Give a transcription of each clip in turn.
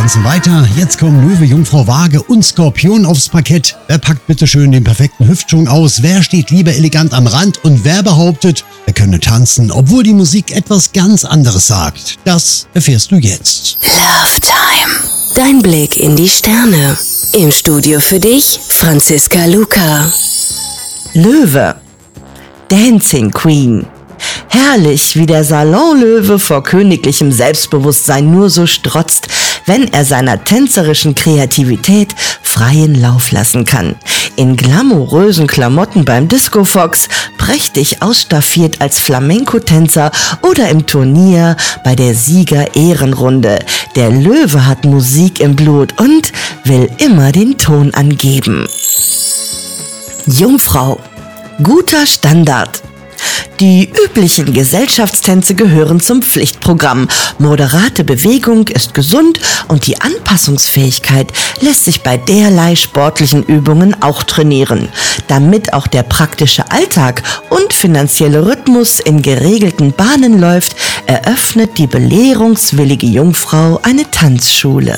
tanzen weiter. Jetzt kommen Löwe, Jungfrau, Waage und Skorpion aufs Parkett. Wer packt bitte schön den perfekten Hüftschwung aus? Wer steht lieber elegant am Rand? Und wer behauptet, er könne tanzen, obwohl die Musik etwas ganz anderes sagt? Das erfährst du jetzt. Love Time. Dein Blick in die Sterne. Im Studio für dich, Franziska Luca. Löwe. Dancing Queen. Herrlich, wie der Salonlöwe vor königlichem Selbstbewusstsein nur so strotzt, wenn er seiner tänzerischen Kreativität freien Lauf lassen kann. In glamourösen Klamotten beim Disco Fox, prächtig ausstaffiert als Flamenco-Tänzer oder im Turnier bei der Sieger-Ehrenrunde. Der Löwe hat Musik im Blut und will immer den Ton angeben. Jungfrau. Guter Standard. Die üblichen Gesellschaftstänze gehören zum Pflichtprogramm. Moderate Bewegung ist gesund und die Anpassungsfähigkeit lässt sich bei derlei sportlichen Übungen auch trainieren. Damit auch der praktische Alltag und finanzielle Rhythmus in geregelten Bahnen läuft, eröffnet die belehrungswillige Jungfrau eine Tanzschule.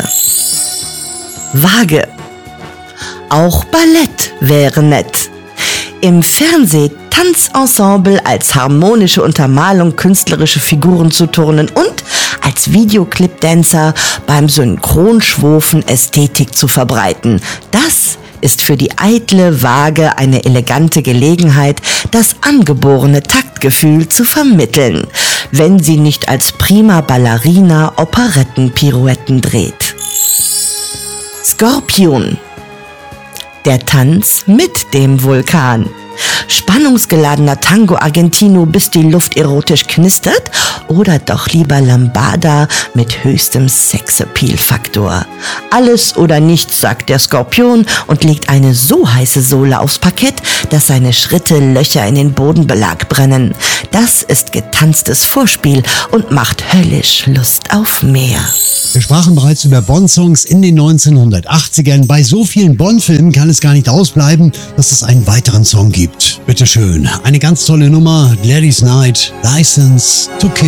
Waage. Auch Ballett wäre nett. Im Fernseh-Tanzensemble als harmonische Untermalung künstlerische Figuren zu turnen und als Videoclip-Dancer beim Synchronschwofen Ästhetik zu verbreiten. Das ist für die eitle Waage eine elegante Gelegenheit, das angeborene Taktgefühl zu vermitteln, wenn sie nicht als prima Ballerina Operettenpirouetten dreht. Skorpion. Der Tanz mit dem Vulkan. Spannungsgeladener Tango Argentino, bis die Luft erotisch knistert? Oder doch lieber Lambada mit höchstem Sexappeal-Faktor? Alles oder nichts, sagt der Skorpion und legt eine so heiße Sohle aufs Parkett, dass seine Schritte Löcher in den Bodenbelag brennen. Das ist getanztes Vorspiel und macht höllisch Lust auf mehr. Wir sprachen bereits über Bond-Songs in den 1980ern. Bei so vielen Bond-Filmen kann es gar nicht ausbleiben, dass es einen weiteren Song gibt. Bitteschön, eine ganz tolle Nummer, Gladys Knight, License to Kill.